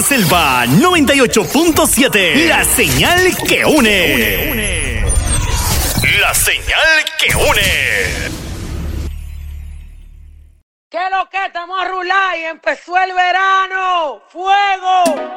Selva 98.7. La señal que une. La señal que une. ¿Qué lo que? Estamos a rular y empezó el verano. ¡Fuego!